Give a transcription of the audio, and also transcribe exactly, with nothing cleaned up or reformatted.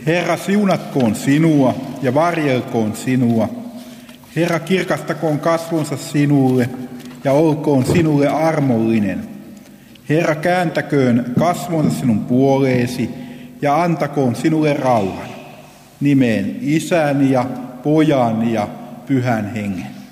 Herra siunatkoon sinua ja varjelkoon sinua. Herra kirkastakoon kasvonsa sinulle ja olkoon sinulle armollinen. Herra kääntäköön kasvonsa sinun puoleesi ja antakoon sinulle rauhan. Nimeen Isän ja Pojan ja Pyhän Hengen.